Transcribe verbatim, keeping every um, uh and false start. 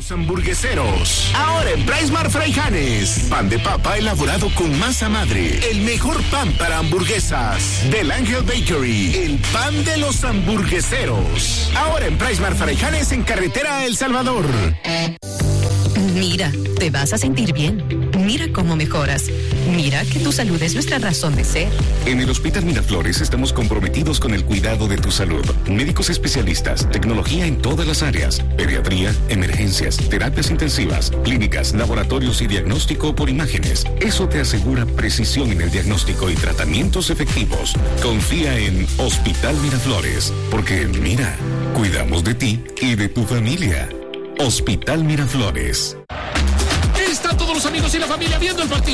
Los hamburgueseros. Ahora en Pricemart Fraijanes. Pan de papa elaborado con masa madre. El mejor pan para hamburguesas. Del Ángel Bakery. El pan de los hamburgueseros. Ahora en Pricemart Fraijanes en carretera a El Salvador. Mira, te vas a sentir bien. Mira cómo mejoras. Mira que tu salud es nuestra razón de ser. En el Hospital Miraflores estamos comprometidos con el cuidado de tu salud. Médicos especialistas, tecnología en todas las áreas, pediatría, emergencias, terapias intensivas, clínicas, laboratorios y diagnóstico por imágenes. Eso te asegura precisión en el diagnóstico y tratamientos efectivos. Confía en Hospital Miraflores, porque mira, cuidamos de ti y de tu familia. Hospital Miraflores. Están todos los amigos y la familia viendo el partido.